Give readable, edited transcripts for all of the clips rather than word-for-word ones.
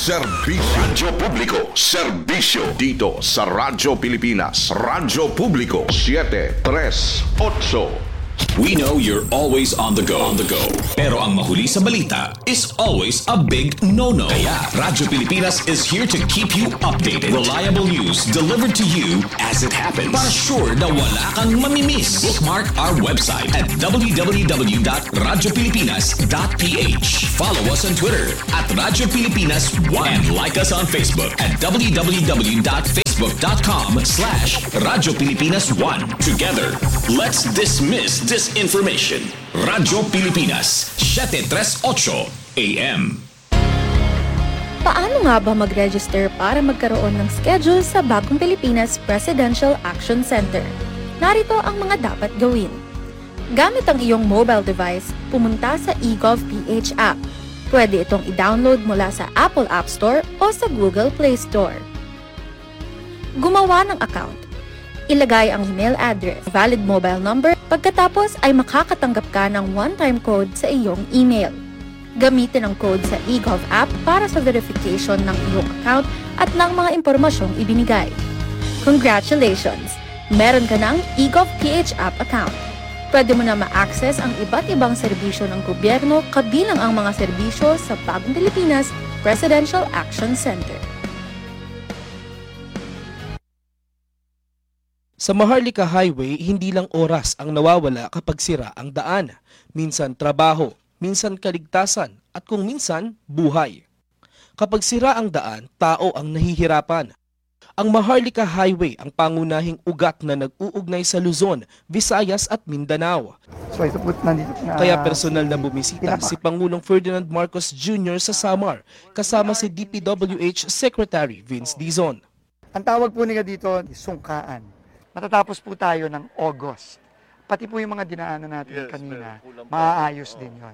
Serbisyo. Radyo Publiko. Serbisyo. Dito sa Radyo Pilipinas. Radyo Publiko. 738. We know you're always on the go. Pero ang mahuli sa balita is always a big no-no. Kaya Radyo Pilipinas is here to keep you updated. Reliable news delivered to you as it happens. Para sure na wala kang mamimiss. Bookmark our website at www.radiopilipinas.ph. Follow us on Twitter at Radyo Pilipinas 1 and like us on Facebook at www.facebook.com/Radyo Pilipinas 1. Together, let's dismiss disinformation. Radyo Pilipinas, 738 AM. Paano nga ba mag-register para magkaroon ng schedule sa Bagong Pilipinas Presidential Action Center? Narito ang mga dapat gawin. Gamit ang iyong mobile device, pumunta sa eGovPH app. Pwede itong i-download mula sa Apple App Store o sa Google Play Store. Gumawa ng account. Ilagay ang email address, valid mobile number, pagkatapos ay makakatanggap ka ng one-time code sa iyong email. Gamitin ang code sa eGov app para sa verification ng iyong account at ng mga impormasyong ibinigay. Congratulations! Meron ka ng eGovPH app account. Pwede mo na ma-access ang iba't ibang serbisyo ng gobyerno kabilang ang mga serbisyo sa Bagong Pilipinas Presidential Action Center. Sa Maharlika Highway, hindi lang oras ang nawawala kapag sira ang daan. Minsan trabaho, minsan kaligtasan, at kung minsan, buhay. Kapag sira ang daan, tao ang nahihirapan. Ang Maharlika Highway ang pangunahing ugat na nag-uugnay sa Luzon, Visayas at Mindanao. So ito po nandito na. Kaya personal na bumisita si Pangulong Ferdinand Marcos Jr. sa Samar, kasama si DPWH Secretary Vince Dizon. Ang tawag po nila dito, sungkaan. Matatapos po tayo ng August. Pati po yung mga dinaanan natin kanina, maaayos din yon.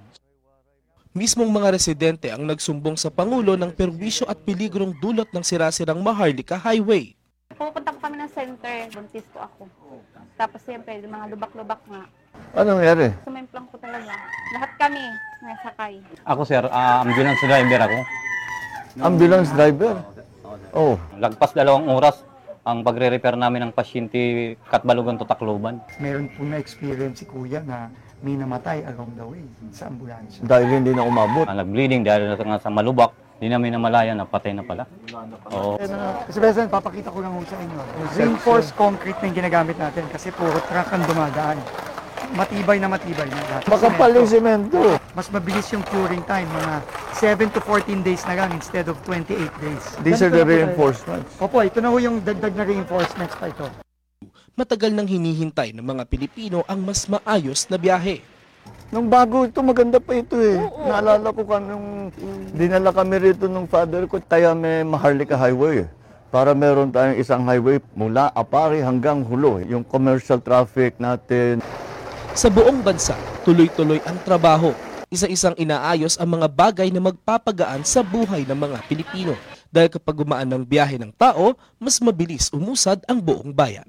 Mismong mga residente ang nagsumbong sa Pangulo ng perwisyo at peligrong dulot ng sirasirang Maharlika Highway. Pupunta ko kami ng center, buntis po ako. Tapos siyempre, mga lubak-lubak nga. Anong nangyari? Sumemplang ko talaga. Lahat kami nasakay. Ako sir, ambulance driver ako. Ambulance driver? Oh. Lagpas 2 oras ang pagre-repair namin ng pasyente Katbalogan to Tacloban. Meron po na-experience si Kuya na may namatay along the way sa ambulansya. Dahil hindi na umabot. Nag-bleeding dahil nga sa malubak, hindi namin namalayan na patay na pala. Oo. Kasi President, papakita ko lang sa inyo. Reinforced concrete na yung ginagamit natin kasi puro truck ang dumadaan. Matibay na lahat. Makapal yung semento. Mas mabilis yung curing time, mga 7 to 14 days na lang instead of 28 days. These are the reinforcements. Opo, ito na ho yung dagdag na reinforcements pa ito. Matagal nang hinihintay ng mga Pilipino ang mas maayos na biyahe. Nung bago ito, maganda pa ito eh. Naalala ko nung dinala kami rito ng father ko, tayo may Maharlika Highway. Para meron tayong isang highway mula Apari hanggang Hulo. Yung commercial traffic natin. Sa buong bansa, tuloy-tuloy ang trabaho. Isa-isang inaayos ang mga bagay na magpapagaan sa buhay ng mga Pilipino. Dahil kapag gumaan ng biyahe ng tao, mas mabilis umusad ang buong bayan.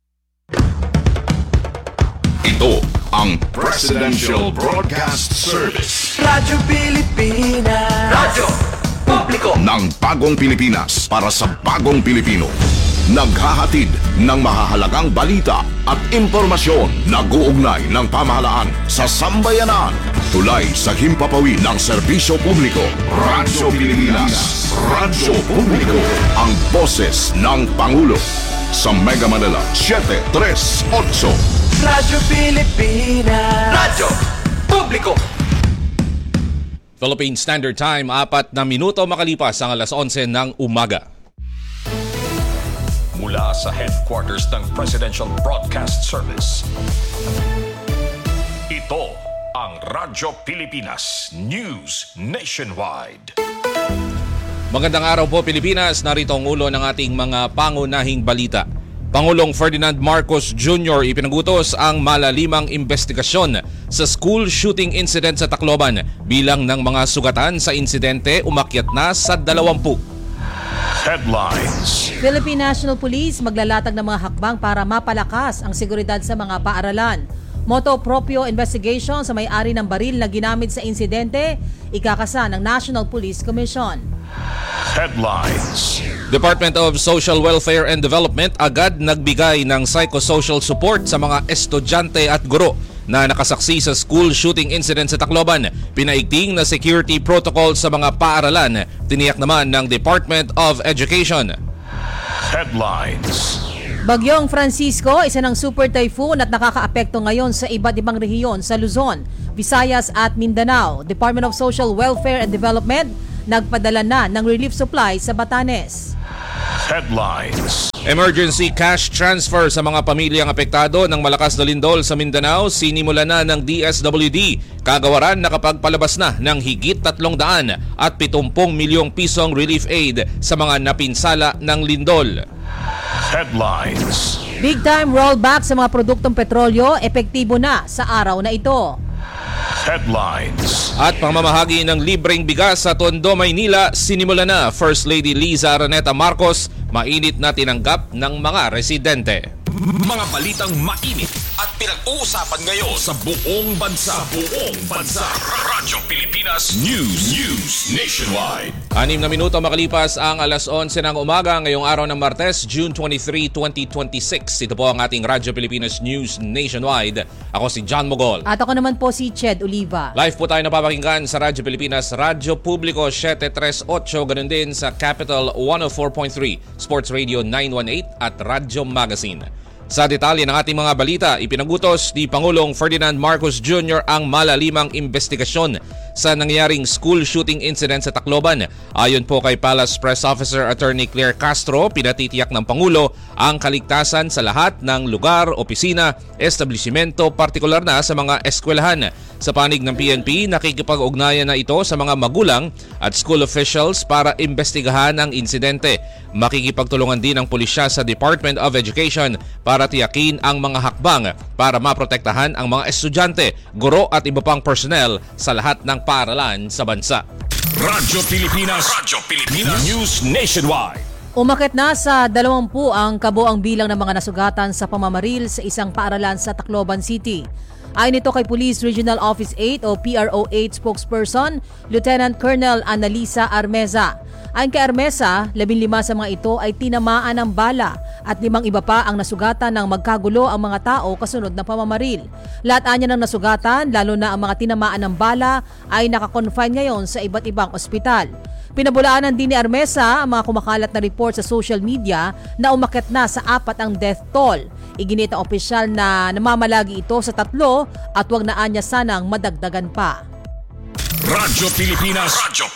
Ito ang Presidential Broadcast Service. Radyo Pilipinas. Radyo Publiko Ng Bagong Pilipinas para sa Bagong Pilipino. Naghahatid ng mahahalagang balita at impormasyon na guugnay ng pamahalaan sa sambayanan. Tulay sa himpapawid ng serbisyo publiko. Radyo Pilipinas. Radyo Publiko. Ang boses ng Pangulo. Sa Mega Manila, 738. Radyo Pilipinas. Radyo Publiko. Philippine Standard Time, 4 na minuto makalipas ang 11:00 ng umaga. Mula sa headquarters ng Presidential Broadcast Service. Ito ang Radyo Pilipinas News Nationwide. Magandang araw po Pilipinas, narito ang ulo ng ating mga pangunahing balita. Pangulong Ferdinand Marcos Jr. ipinagutos ang malalimang investigasyon sa school shooting incident sa Tacloban. Bilang ng mga sugatan sa insidente umakyat na sa 20. Headlines. Philippine National Police maglalatag ng mga hakbang para mapalakas ang seguridad sa mga paaralan. Moto proprio investigation sa may-ari ng baril na ginamit sa insidente, ikakasa ng National Police Commission. Headlines. Department of Social Welfare and Development agad nagbigay ng psychosocial support sa mga estudyante at guro na nakasaksi sa school shooting incident sa Tacloban. Pinaigting na security protocol sa mga paaralan, tiniyak naman ng Department of Education. Headlines. Bagyong Francisco, isa ng super typhoon at nakakaapekto ngayon sa iba't ibang rehiyon sa Luzon, Visayas at Mindanao. Department of Social Welfare and Development nagpadala na ng relief supply sa Batanes. Headlines. Emergency cash transfer sa mga pamilyang apektado ng malakas na lindol sa Mindanao sinimula na ng DSWD. Kagawaran nakapagpalabas na ng higit 300 at 70 milyong pisong relief aid sa mga napinsala ng lindol. Headlines. Big time rollback sa mga produktong petrolyo, epektibo na sa araw na ito. Headlines. At pamamahagi ng libreng bigas sa Tondo, Maynila, sinimula na. First Lady Liza Araneta Marcos, mainit na tinanggap ng mga residente. Mga balitang mainit at pinag-uusapan ngayon sa buong bansa. Radyo Pilipinas News Nationwide. 6 na minuto makalipas ang alas 11 ng umaga ngayong araw ng Martes, June 23, 2026. Ito po ang ating Radyo Pilipinas News Nationwide. Ako si John Mogol. At ako naman po si Ched Oliva. Live po tayo napapakinggan sa Radyo Pilipinas, Radyo Publiko 738, ganun din sa Capital 104.3, Sports Radio 918 at Radyo Magazine. Sa detalye ng ating mga balita, ipinagutos ni Pangulong Ferdinand Marcos Jr. ang malalimang investigasyon sa nangyaring school shooting incident sa Tacloban. Ayon po kay Palace Press Officer Attorney Claire Castro, pinatitiyak ng Pangulo ang kaligtasan sa lahat ng lugar, opisina, establishmento, partikular na sa mga eskwelahan. Sa panig ng PNP, nakikipag-ugnayan na ito sa mga magulang at school officials para imbestigahan ang insidente. Makikipagtulungan din ang pulisya sa Department of Education para tiyakin ang mga hakbang para maprotektahan ang mga estudyante, guro at iba pang personnel sa lahat ng paaralan sa bansa. Radyo Pilipinas News Nationwide. Umakyat na sa 20 ang kabuang bilang ng mga nasugatan sa pamamaril sa isang paaralan sa Tacloban City. Ayon ito kay Police Regional Office 8 o PRO8 spokesperson, Lieutenant Colonel Annalisa Armeza. Ayon kay Armeza, 15 sa mga ito ay tinamaan ng bala at 5 iba pa ang nasugatan ng magkagulo ang mga tao kasunod ng pamamaril. Lahat anya ng nasugatan, lalo na ang mga tinamaan ng bala, ay nakakonfine ngayon sa iba't ibang ospital. Pinabulaanan din ni Armeza ang mga kumakalat na report sa social media na umakyat na sa 4 ang death toll. Iginit ang opisyal na namamalagi ito sa 3 at wag na anya sanang madagdagan pa. Radyo Pilipinas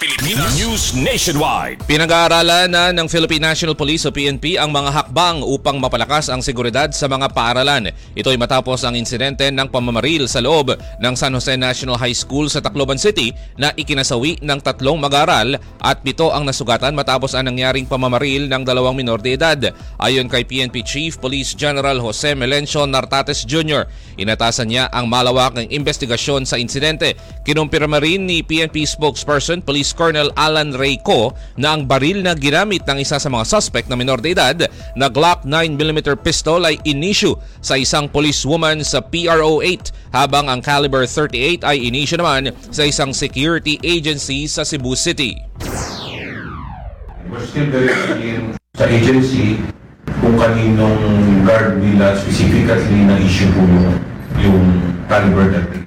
News Nationwide. Pinag-aaralan na ng Philippine National Police o PNP ang mga hakbang upang mapalakas ang seguridad sa mga paaralan. Ito ay matapos ang insidente ng pamamaril sa loob ng San Jose National High School sa Tacloban City na ikinasawi ng 3 mag-aaral at 7 ang nasugatan matapos ang nangyaring pamamaril ng 2 minor de edad. Ayon kay PNP Chief Police General Jose Melencio Nartates Jr., inatasan niya ang malawakang investigasyon sa insidente. Kinumpirma rin ni PNP spokesperson Police Colonel Alan Ray Co na ang baril na ginamit ng isa sa mga suspect na minor de edad na Glock 9mm pistol ay inisyu sa isang policewoman sa PRO8 habang ang caliber 38 ay inisyu naman sa isang security agency sa Cebu City. We're still verifying sa agency kung kaninong guard nila specifically na issue po yung caliber 38.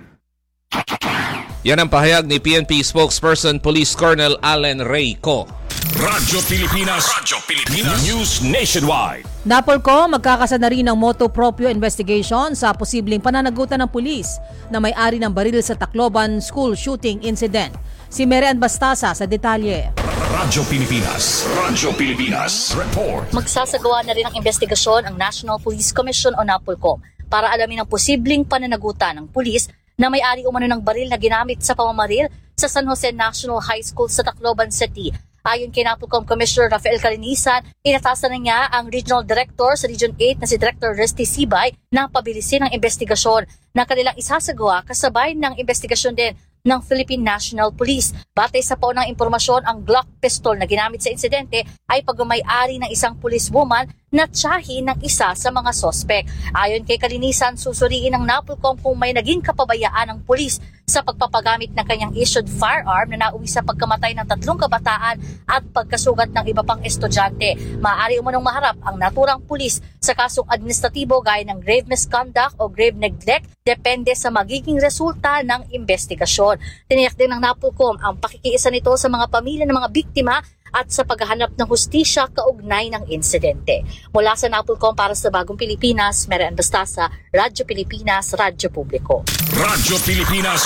Yan ang pahayag ni PNP spokesperson Police Colonel Alan Ray Co. Radyo Pilipinas News Nationwide. Napolco, magkakasa na rin ang motu proprio investigation sa posibleng pananagutan ng pulis na may-ari ng baril sa Tacloban school shooting incident. Si Merian Bastasa sa detalye. Radyo Pilipinas Report. Magsasagawa na rin ang investigasyon ang National Police Commission o NAPOLCO para alamin ang posibleng pananagutan ng pulis na may-ari umano ng baril na ginamit sa pamamaril sa San Jose National High School sa Tacloban City. Ayon kay NAPOLCOM Commissioner Rafael Calinisan, inatasan na niya ang Regional Director sa Region 8 na si Director Resty Sibay na pabilisin ang investigasyon na kanilang isasagawa kasabay ng investigasyon din ng Philippine National Police. Batay sa paunang impormasyon, ang Glock pistol na ginamit sa insidente ay pagmamay-ari ng isang policewoman na tiyahin ng isa sa mga sospek. Ayon kay Kalinisan, susuriin ng NAPOLCOM kung may naging kapabayaan ng pulis sa pagpapagamit ng kanyang issued firearm na nauwi sa pagkamatay ng 3 kabataan at pagkasugat ng iba pang estudyante. Maaari umunong maharap ang naturang pulis sa kasong administratibo gaya ng grave misconduct o grave neglect, depende sa magiging resulta ng investigasyon. Tiniyak din ng NAPOLCOM ang pakikiisa nito sa mga pamilya ng mga biktima at sa paghahanap ng hustisya kaugnay ng insidente. Mula sa NAPOLCOM para sa Bagong Pilipinas, Marian Bastasa, Radyo Pilipinas, Radyo Publiko. Radyo Pilipinas,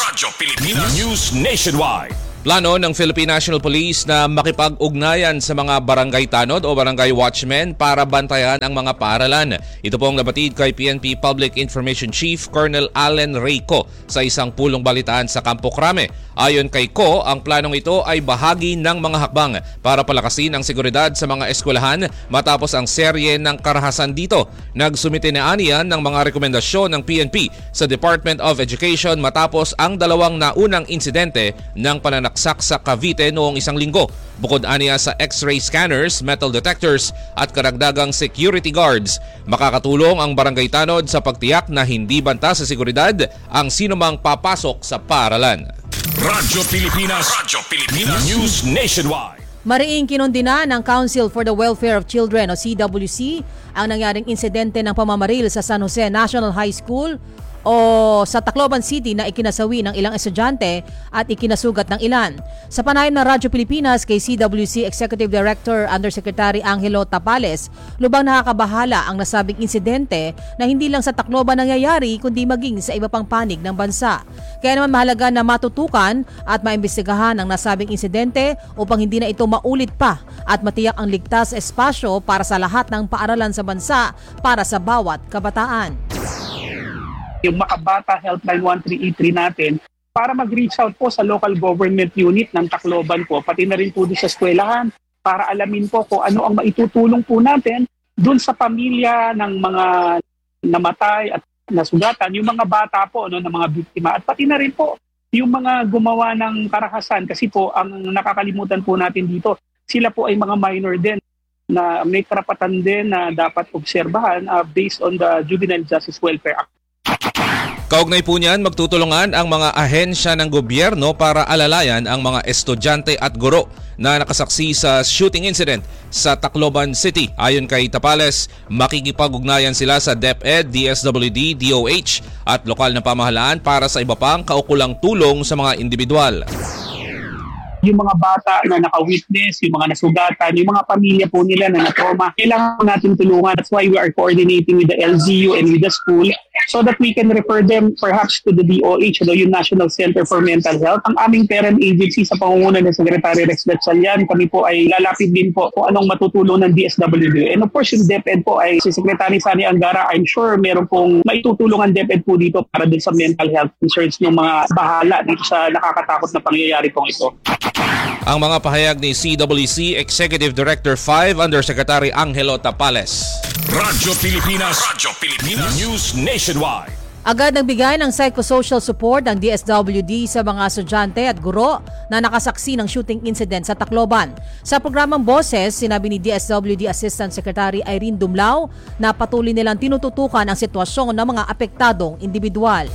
News Nationwide. Plano ng Philippine National Police na makipag-ugnayan sa mga barangay tanod o barangay watchmen para bantayan ang mga paaralan. Ito po ang nabatid kay PNP Public Information Chief Colonel Allen Reyco sa isang pulong balitaan sa Campo Crame. Ayon kay Co, ang planong ito ay bahagi ng mga hakbang para palakasin ang seguridad sa mga eskwelahan matapos ang serye ng karahasan dito. Nagsumite na aniyan ng mga rekomendasyon ng PNP sa Department of Education matapos ang 2 naunang insidente ng pananaksak sa Cavite noong 1 linggo. Bukod aniya sa X-ray scanners, metal detectors at karagdagang security guards, makakatulong ang barangay tanod sa pagtiyak na hindi banta sa seguridad ang sinumang papasok sa paaralan. Radyo Pilipinas, News Nationwide. Mariing kinundina ng Council for the Welfare of Children o CWC ang nangyaring insidente ng pamamaril sa San Jose National High School o sa Tacloban City na ikinasawi ng ilang estudyante at ikinasugat ng ilan. Sa panayam ng Radyo Pilipinas kay CWC Executive Director Undersecretary Angelo Tapales, lubang nakakabahala ang nasabing insidente na hindi lang sa Tacloban nangyayari kundi maging sa iba pang panig ng bansa. Kaya naman mahalaga na matutukan at maimbestigahan ang nasabing insidente upang hindi na ito maulit pa at matiyak ang ligtas espasyo para sa lahat ng paaralan sa bansa para sa bawat kabataan. Yung Makabata Helpline 1383 natin para mag-reach out po sa local government unit ng Tacloban po, pati na rin po doon sa eskwelahan para alamin po kung ano ang maitutulong po natin doon sa pamilya ng mga namatay at nasugatan, yung mga bata po ng mga biktima at pati na rin po yung mga gumawa ng karahasan kasi po ang nakakalimutan po natin dito, sila po ay mga minor din na may karapatan din na dapat obserbahan based on the Juvenile Justice Welfare Act. Kaugnay po niyan, magtutulungan ang mga ahensya ng gobyerno para alalayan ang mga estudyante at guro na nakasaksi sa shooting incident sa Tacloban City. Ayon kay Tapales, makikipag-ugnayan sila sa DepEd, DSWD, DOH at lokal na pamahalaan para sa iba pang kaukulang tulong sa mga individual. Yung mga bata na naka-witness, yung mga nasugatan, yung mga pamilya po nila na na-trauma, kailangan natin tulungan. That's why we are coordinating with the LGU and with the school so that we can refer them perhaps to the DOH, yung National Center for Mental Health. Ang aming parent agency sa pangunguna ng Secretary Rex Gatchalian, kami po ay lalapit din po kung anong matutulong ng DSWD. And of course, yung DepEd po ay si Secretary Sani Angara, I'm sure meron pong maitutulong ang DepEd po dito para din sa mental health concerns ng mga bahala dito sa nakakatakot na pangyayari pong ito. Ang mga pahayag ni CWC Executive Director 5 Undersecretary Angelo Tapales. Radyo Pilipinas, News Nationwide. Agad nagbigay ng psychosocial support ang DSWD sa mga estudyante at guro na nakasaksi ng shooting incident sa Tacloban. Sa programang Boses, sinabi ni DSWD Assistant Secretary Irene Dumlao na patuloy nilang tinututukan ang sitwasyon ng mga apektadong individual.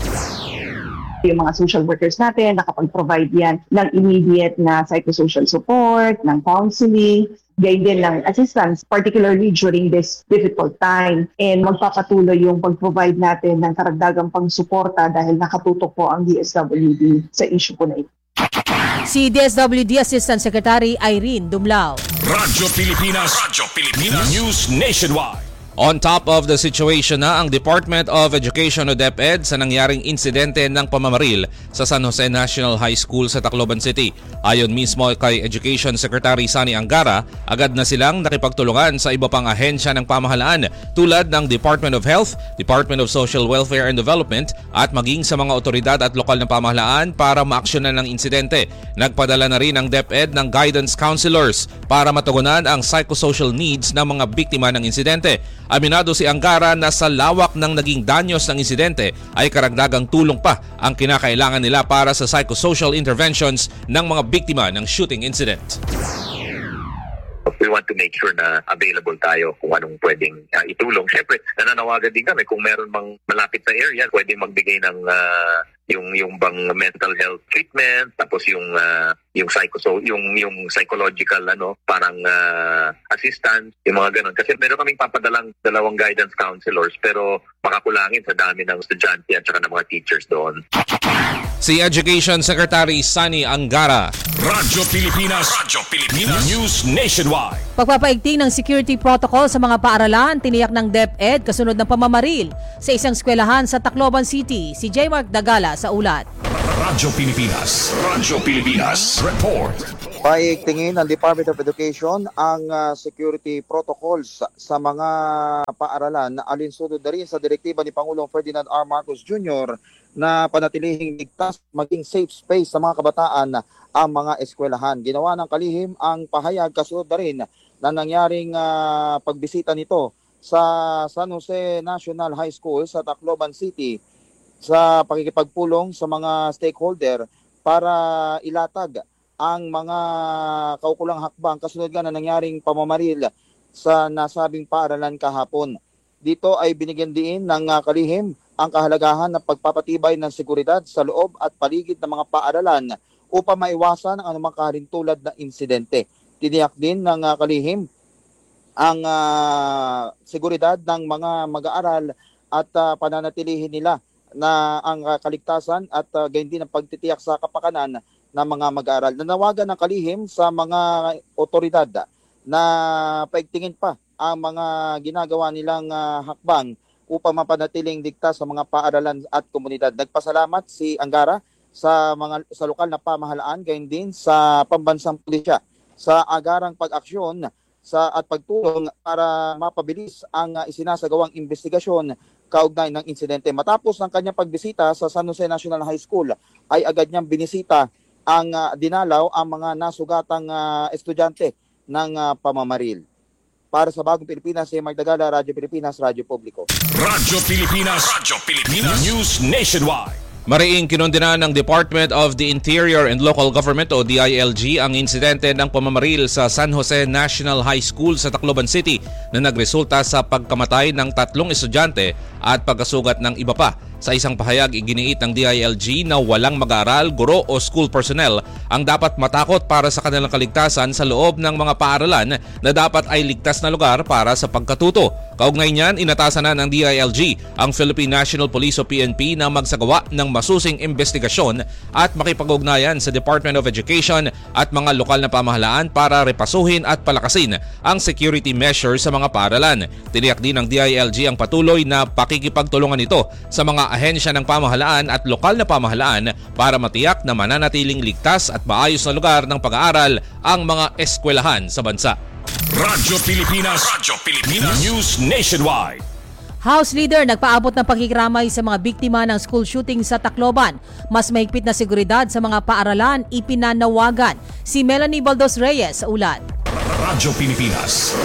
Yung mga social workers natin, nakapag-provide yan ng immediate na psychosocial support, ng counseling, gayon din ng assistance, particularly during this difficult time. And magpapatuloy yung pag-provide natin ng karagdagang pang-suporta dahil nakatutok po ang DSWD sa issue po na ito. Si DSWD Assistant Secretary Irene Dumlao. Radyo Pilipinas, News Nationwide. On top of the situation na ang Department of Education o DepEd sa nangyaring insidente ng pamamaril sa San Jose National High School sa Tacloban City. Ayon mismo kay Education Secretary Sani Angara, agad na silang nakipagtulungan sa iba pang ahensya ng pamahalaan tulad ng Department of Health, Department of Social Welfare and Development at maging sa mga otoridad at lokal na pamahalaan para maaksyonan ng insidente. Nagpadala na rin ang DepEd ng guidance counselors para matugunan ang psychosocial needs ng mga biktima ng insidente. Aminado si Angara na sa lawak ng naging danyos ng insidente ay karagdagang tulong pa ang kinakailangan nila para sa psychosocial interventions ng mga biktima ng shooting incident. we want to make sure na available tayo kung anong pwedeng itulong. Siyempre, nananawagan din kami kung meron mang malapit na area, pwedeng magbigay ng yung bang mental health treatment, tapos yung psychological parang assistance, yung mga ganun. Kasi meron kaming papadalang 2 guidance counselors, pero makakulangin sa dami ng estudyante at saka ng mga teachers doon. Si Education Secretary Sunny Angara. Radyo Pilipinas News Nationwide. Pagpapaigting ng security protocol sa mga paaralan, tiniyak ng DepEd kasunod ng pamamaril sa isang eskwelahan sa Tacloban City. Si J. Mark Dagala sa ulat. Radyo Pilipinas Report. Paigtingin ng Department of Education ang security protocols sa mga paaralan na alinsunod na rin sa direktiba ni Pangulong Ferdinand R. Marcos Jr. na panatilihing ligtas maging safe space sa mga kabataan ang mga eskwelahan. Ginawa ng kalihim ang pahayag kasunod na rin na nangyaring pagbisita nito sa San Jose National High School sa Tacloban City sa pakikipagpulong sa mga stakeholder para ilatag ang mga kaukulang hakbang kasunod nga na nangyaring pamamaril sa nasabing paaralan kahapon. Dito ay binigyan din ng kalihim ang kahalagahan ng pagpapatibay ng seguridad sa loob at paligid ng mga paaralan upang maiwasan ang anumang kahalintulad na insidente. Tiniyak din ng kalihim ang seguridad ng mga mag-aaral at pananatilihin nila na ang kaligtasan at gayon din ang pagtitiyak sa kapakanan ng mga mag-aaral. Nanawagan ng kalihim sa mga otoridad na paigtingin pa ang mga ginagawa nilang hakbang upang mapanatiling ligtas sa mga paaralan at komunidad. Nagpasalamat si Angara sa lokal na pamahalaan, gayon din sa pambansang pulisya sa agarang pag-aksyon at pagtulong para mapabilis ang isinasagawang investigasyon kaugnay ng insidente. Matapos ang kanyang pagbisita sa San Jose National High School ay agad niyang binisita ang dinalaw ang mga nasugatang estudyante ng pamamaril. Para sa Bagong Pilipinas, si Mark Dagala, Radyo Pilipinas, Radyo Publiko. Radyo Pilipinas News Nationwide. Mariing kinondena ng Department of the Interior and Local Government o DILG ang insidente ng pamamaril sa San Jose National High School sa Tacloban City na nagresulta sa pagkamatay ng 3 estudyante at pagkasugat ng iba pa. Sa isang pahayag, iginiit ng DILG na walang mag-aaral, guro o school personnel ang dapat matakot para sa kanilang kaligtasan sa loob ng mga paaralan na dapat ay ligtas na lugar para sa pagkatuto. Kaugnay niyan, inatasan na ng DILG ang Philippine National Police o PNP na magsagawa ng masusing investigasyon at makipag-ugnayan sa Department of Education at mga lokal na pamahalaan para repasuhin at palakasin ang security measures sa mga paaralan. Tiniyak din ng DILG ang patuloy na pakikipagtulungan nito sa mga ahensya ng pamahalaan at lokal na pamahalaan para matiyak na mananatiling ligtas at maayos na lugar ng pag-aaral ang mga eskwelahan sa bansa. Radyo Pilipinas News Nationwide. House Leader nagpaabot ng pakikiramay sa mga biktima ng school shooting sa Tacloban. Mas mahigpit na seguridad sa mga paaralan ipinanawagan. Si Melanie Baldos Reyes sa ulat. Radyo Pilipinas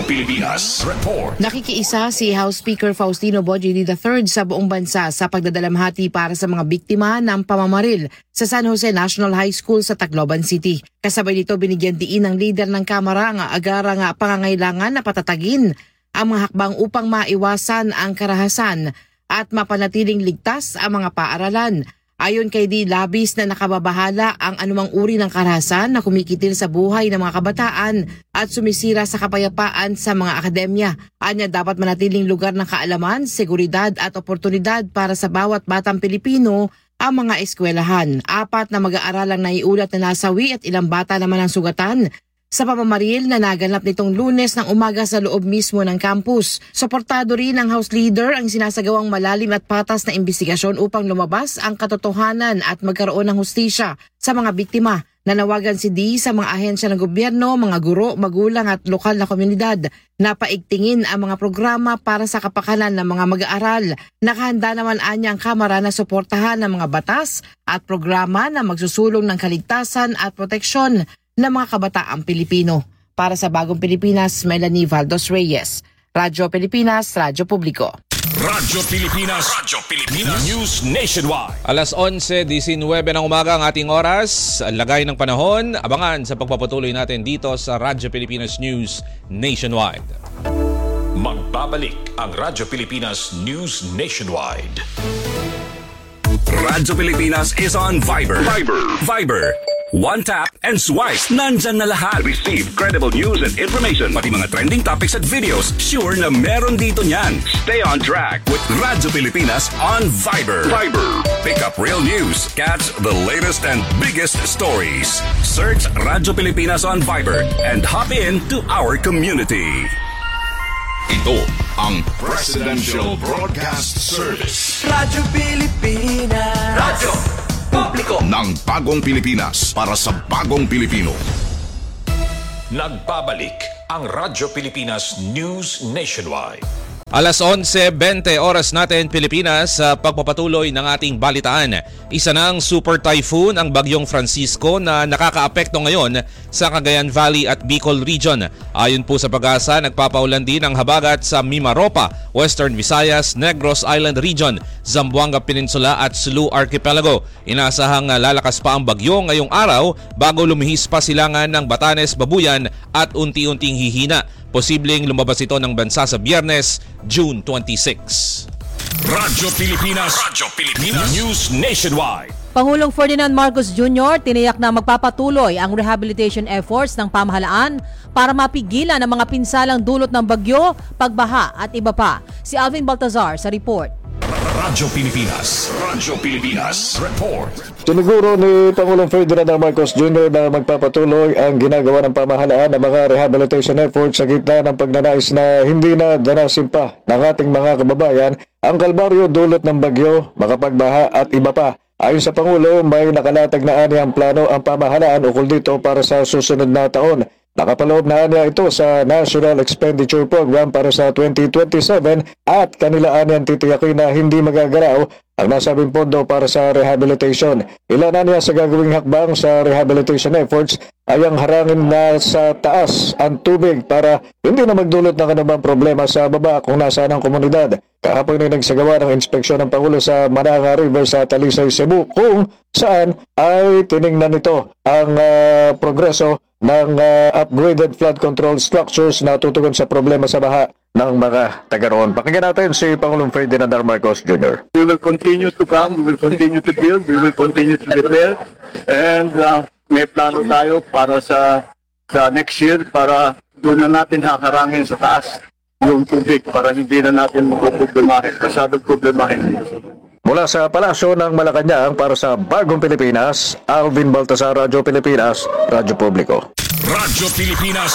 Report. Nakikiisa si House Speaker Faustino Bogie III sa buong bansa sa pagdadalamhati para sa mga biktima ng pamamaril sa San Jose National High School sa Tacloban City. Kasabay nito binigyan diin ng leader ng Kamara ang agarang pangangailangan na patatagin ang mga hakbang upang maiwasan ang karahasan at mapanatiling ligtas ang mga paaralan. Ayon kay D. Labis na nakababahala ang anumang uri ng karahasan na kumikitil sa buhay ng mga kabataan at sumisira sa kapayapaan sa mga akademya. Anya dapat manatiling lugar ng kaalaman, seguridad at oportunidad para sa bawat batang Pilipino ang mga eskwelahan. 4 na mag-aaralang naiulat na nasawi at ilang bata naman ang sugatan sa pamamaril na naganap nitong Lunes ng umaga sa loob mismo ng campus. Suportado rin ng House Leader ang sinasagawang malalim at patas na investigasyon upang lumabas ang katotohanan at magkaroon ng hustisya sa mga biktima. Nanawagan si D sa mga ahensya ng gobyerno, mga guro, magulang at lokal na komunidad na paigtingin ang mga programa para sa kapakanan ng mga mag-aaral. Nakahanda naman anya ang Kamara na suportahan ng mga batas at programa na magsusulong ng kaligtasan at proteksyon ng mga kabataang Pilipino. Para sa Bagong Pilipinas, Melanie Baldos Reyes. Radyo Pilipinas, Radyo Publiko. Radyo Pilipinas. News Nationwide. Alas 11:19 ng umaga ang ating oras. Lagay ng panahon. Abangan sa pagpapatuloy natin dito sa Radyo Pilipinas News Nationwide. Magbabalik ang Radyo Pilipinas News Nationwide. Radyo Pilipinas is on Viber. Viber. One tap and swipe. Nandyan na lahat. Receive credible news and information. Pati mga trending topics at videos. Sure na meron dito niyan. Stay on track with Radyo Pilipinas on Viber. Pick up real news. Catch the latest and biggest stories. Search Radyo Pilipinas on Viber and hop in to our community. Ito ang Presidential Broadcast Service. Radyo Pilipinas. Radyo Publiko ng bagong Pilipinas para sa bagong Pilipino. Nagbabalik ang Radyo Pilipinas News Nationwide. Alas 11:20 oras natin Pilipinas sa pagpapatuloy ng ating balitaan. Isa ng super typhoon ang Bagyong Francisco na nakakaapekto ngayon sa Cagayan Valley at Bicol Region. Ayon po sa Pag-asa, nagpapaulan din ang habagat sa Mimaropa, Western Visayas, Negros Island Region, Zamboanga Peninsula at Sulu Archipelago. Inaasahang lalakas pa ang bagyo ngayong araw bago lumihis pa silangan ng Batanes, Babuyan at unti-unting hihina. Posibleng lumabas ito ng bansa sa Biyernes, June 26. Radyo Pilipinas. News Nationwide. Pangulong Ferdinand Marcos Jr. tiniyak na magpapatuloy ang rehabilitation efforts ng pamahalaan para mapigilan ang mga pinsalang dulot ng bagyo, pagbaha at iba pa. Si Alvin Baltazar sa report. Radyo Pilipinas. Report. Siniguro ni Pangulong Ferdinand Marcos Jr. na magpapatuloy ang ginagawa ng pamahalaan ng mga rehabilitation efforts sa gitna ng pagnanais na hindi na danasin pa ng ating mga kababayan ang kalbaryo dulot ng bagyo, makapagbaha at iba pa. Ayon sa Pangulo, may nakalatag na ang plano ang pamahalaan ukol dito para sa susunod na taon. Nakapaloob na niya ito sa National Expenditure Program para sa 2027 at kanila niyan titiyakin na hindi magagalaw ang nasabing pondo para sa rehabilitation. Ilan na niya sa gagawing hakbang sa rehabilitation efforts ay ang harangin na sa taas ang tubig para hindi na magdulot ng anumang problema sa baba kung nasaan ang komunidad. Kahapon ay nagsagawa ng inspeksyon ng Pangulo sa Mananga River sa Talisay, Cebu kung saan ay tiningnan nito ang progreso ng upgraded flood control structures na tutugon sa problema sa baha ng mga taga roon. Pakinggan natin si Pangulong Ferdinand R. Marcos Jr. We will continue to come, we will continue to build, we will continue to repair, and may plano tayo para sa next year para doon na natin hakarangin sa taas yung tubig para hindi na natin mapuproblemahin, masyadong problemahin. Mula sa Palasyo ng Malacanang para sa Bagong Pilipinas, Alvin Baltazar, Radyo Pilipinas, Radyo Publiko. Radyo Pilipinas.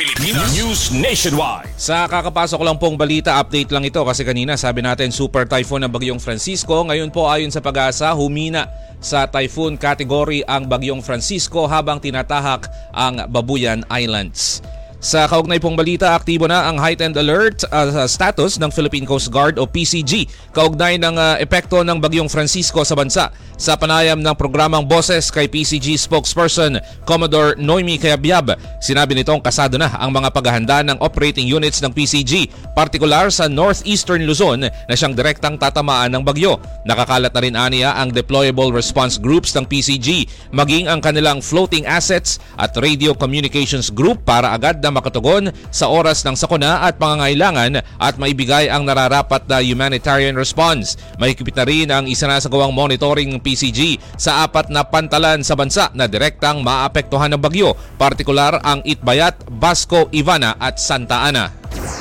News Nationwide. Sa kakapasok lang pong balita, update lang ito kasi kanina sabi natin super typhoon ang Bagyong Francisco. Ngayon po ayon sa Pag-asa, humina sa typhoon category ang Bagyong Francisco habang tinatahak ang Babuyan Islands. Sa kaugnay pong balita, aktibo na ang heightened alert status ng Philippine Coast Guard o PCG kaugnay ng epekto ng Bagyong Francisco sa bansa. Sa panayam ng programang Boses kay PCG spokesperson Commodore Noemi Cayabyab, sinabi nitong kasado na ang mga paghahanda ng operating units ng PCG, partikular sa Northeastern Luzon na siyang direktang tatamaan ng bagyo. Nakakalat na rin aniya ang deployable response groups ng PCG, maging ang kanilang floating assets at radio communications group para agad na makatugon sa oras ng sakuna at pangangailangan at maibigay ang nararapat na humanitarian response. Mahigpit na rin ang isinasagawang monitoring ng PCG sa 4 na pantalan sa bansa na direktang maapektuhan ng bagyo, partikular ang Itbayat, Basco, Ivana at Santa Ana.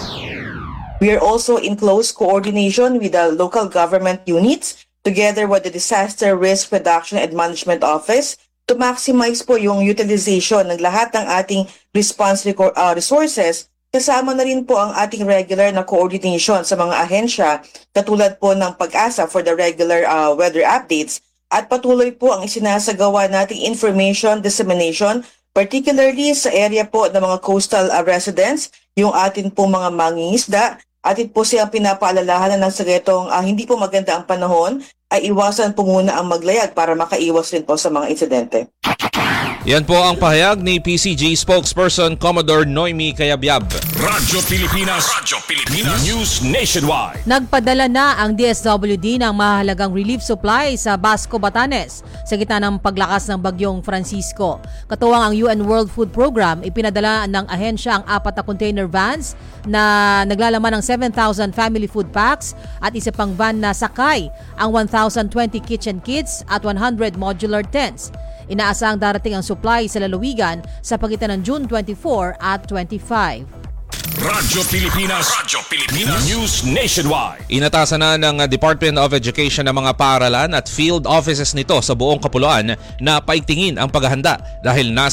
We are also in close coordination with the local government units together with the Disaster Risk Reduction and Management Office to maximize po yung utilization ng lahat ng ating response resources. Kasama na rin po ang ating regular na coordination sa mga ahensya katulad po ng Pag-asa for the regular weather updates at patuloy po ang isinasagawa nating information dissemination particularly sa area po ng mga coastal residents, yung atin po mga mangingisda. Atin po siyang pinapaalalahanan ng sagetong hindi po maganda ang panahon ay iwasan po muna ang maglayag para makaiwas rin po sa mga insidente. Yan po ang pahayag ni PCG spokesperson Commodore Noemi Cayabyab. Radyo Pilipinas News Nationwide. Nagpadala na ang DSWD ng mahalagang relief supply sa Basco, Batanes sa gitna ng paglakas ng bagyong Francisco. Katuwang ang UN World Food Program, ipinadala ng ahensya ang 4 na container vans na naglalaman ng 7,000 family food packs at isa pang van na sakay ang 1,020 kitchen kits at 100 modular tents. Inaasahang darating ang supply sa lalawigan sa pagitan ng June 24 at 25. Radyo Pilipinas News Nationwide. Inatasan na ng Department of Education ng mga paaralan at field offices nito sa buong kapuluan na paigtingin ang paghahanda dahil nasa